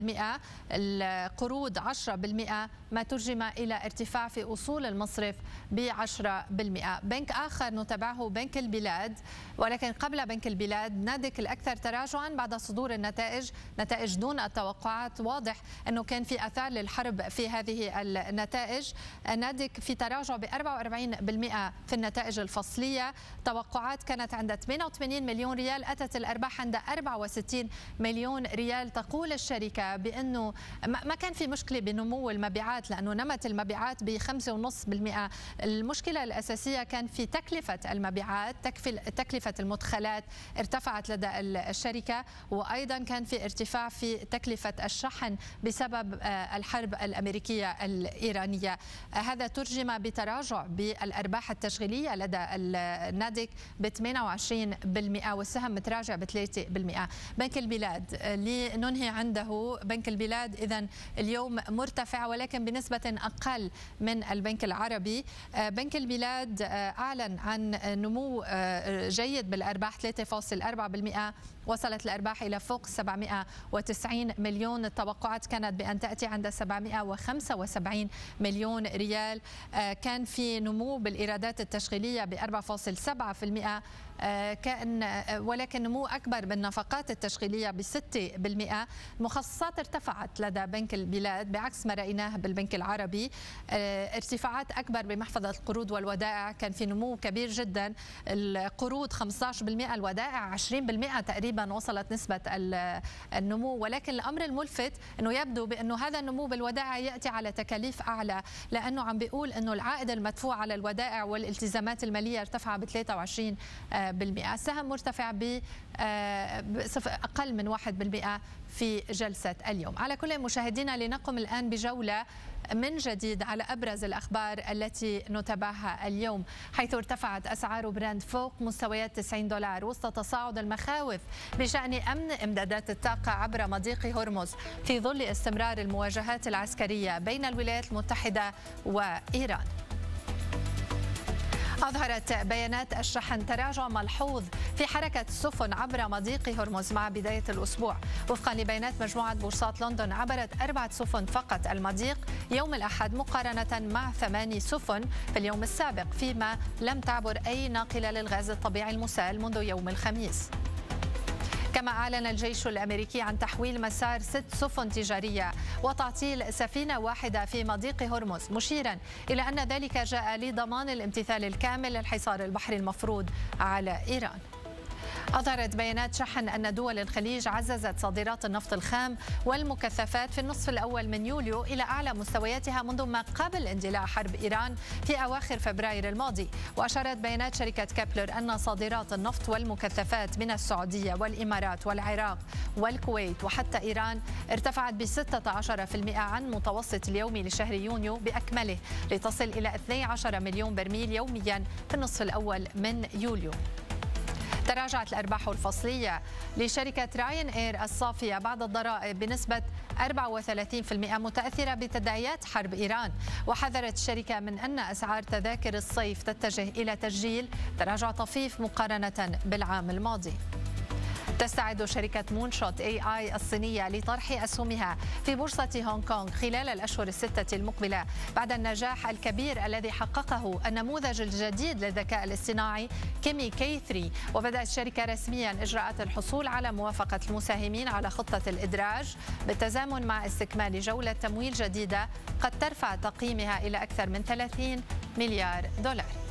القروض 10%، ما ترجم إلى ارتفاع في أصول المصرف ب10%. بنك آخر نتابعه بنك البلاد، ولكن قبل بنك البلاد نادك الأكثر تراجعا بعد صدور نتائج دون التوقعات. واضح أنه كان في آثار للحرب في هذه النتائج. نادك في تراجع ب44% في النتائج الفصلية. توقعات كانت عند 88 مليون ريال، أتت الأرباح عند 64 مليون ريال. تقول الشركة بأنه ما كان في مشكلة بنمو المبيعات، لأنه نمت المبيعات ب5.5%. المشكلة الأساسية كان في تكلفة المبيعات، تكلفة المدخلات ارتفعت لدى الشركة، وأيضا كان في ارتفاع في تكلفة الشحن بسبب الحرب الأمريكية الإيرانية. هذا ترجم بتراجع بالأرباح التشغيلية لدى النادك ب28%، والسهم متراجع ب3%. بنك البلاد لننهي عنده، بنك البلاد إذن اليوم مرتفع ولكن بنسبة أقل من البنك العربي. بنك البلاد أعلن عن نمو جيد بالأرباح 3.4%، وصلت الأرباح إلى فوق 790 مليون. التوقعات كانت بأن تأتي عند 775 مليون ريال. كان في نمو بالإيرادات التشغيلية ب4.7%، ولكن نمو أكبر بالنفقات التشغيلية ب6%. المخصصات ارتفعت لدى بنك البلاد بعكس ما رأيناه بالبنك العربي. ارتفاعات أكبر بمحفظة القروض والودائع، كان في نمو كبير جدا. القروض 15%، الودائع 20% تقريبا وصلت نسبة النمو. ولكن الأمر الملفت أنه يبدو بأنه هذا النمو بالودائع يأتي على تكاليف أعلى، لأنه عم بيقول أنه العائد المدفوع على الودائع والالتزامات المالية ارتفع ب23%. السهم مرتفع بأقل من 1% في جلسة اليوم. على كل مشاهدينا، لنقم الآن بجولة من جديد على أبرز الأخبار التي نتابعها اليوم، حيث ارتفعت أسعار براند فوق مستويات $90 وسط تصاعد المخاوف بشأن أمن إمدادات الطاقة عبر مضيق هرمز في ظل استمرار المواجهات العسكرية بين الولايات المتحدة وإيران. أظهرت بيانات الشحن تراجع ملحوظ في حركة السفن عبر مضيق هرمز مع بداية الأسبوع. وفقا لبيانات مجموعة بورصات لندن، عبرت 4 سفن فقط المضيق يوم الأحد مقارنة مع 8 سفن في اليوم السابق، فيما لم تعبر أي ناقلة للغاز الطبيعي المسال منذ يوم الخميس. كما أعلن الجيش الأمريكي عن تحويل مسار 6 سفن تجارية وتعطيل سفينة واحدة في مضيق هرمز، مشيرا إلى أن ذلك جاء لضمان الامتثال الكامل للحصار البحري المفروض على إيران. أظهرت بيانات شحن أن دول الخليج عززت صادرات النفط الخام والمكثفات في النصف الأول من يوليو إلى أعلى مستوياتها منذ ما قبل اندلاع حرب إيران في أواخر فبراير الماضي. وأشارت بيانات شركة كابلر أن صادرات النفط والمكثفات من السعودية والإمارات والعراق والكويت وحتى إيران ارتفعت ب16% عن متوسط اليومي لشهر يونيو بأكمله، لتصل إلى 12 مليون برميل يوميا في النصف الأول من يوليو. تراجعت الأرباح الفصلية لشركة راين إير الصافية بعد الضرائب بنسبة 34%، متأثرة بتداعيات حرب إيران. وحذرت الشركة من أن أسعار تذاكر الصيف تتجه إلى تسجيل تراجع طفيف مقارنة بالعام الماضي. تستعد شركة مونشوت AI الصينية لطرح أسهمها في بورصة هونغ كونغ خلال الأشهر الستة المقبلة بعد النجاح الكبير الذي حققه النموذج الجديد للذكاء الاصطناعي كيمي K3. وبدأت الشركة رسميا إجراءات الحصول على موافقة المساهمين على خطة الإدراج بالتزامن مع استكمال جولة تمويل جديدة قد ترفع تقييمها إلى أكثر من $30 مليار.